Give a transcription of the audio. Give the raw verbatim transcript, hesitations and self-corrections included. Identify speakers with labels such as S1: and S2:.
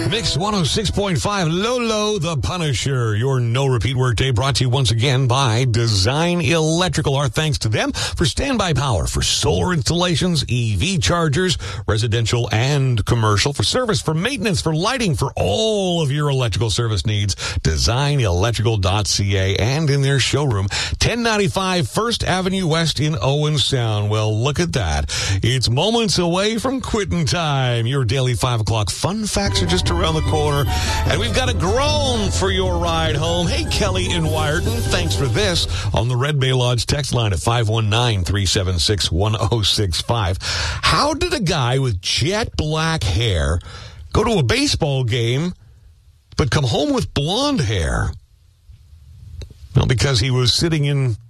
S1: Mix one oh six point five, Lolo the Punisher. Your no-repeat workday brought to you once again by Design Electrical. Our thanks to them for standby power for solar installations, E V chargers, residential and commercial, for service, for maintenance, for lighting, for all of your electrical service needs. design electrical dot c a and in their showroom, ten ninety-five First Avenue West in Owen Sound. Well, look at that. It's moments away from quitting time. Your daily five o'clock fun facts are just around the corner, and we've got a groan for your ride home. Hey, Kelly in Wyerton, thanks for this on the Red Bay Lodge text line at five one nine, three seven six, one oh six five. How did a guy with jet black hair go to a baseball game but come home with blonde hair? Well, because he was sitting in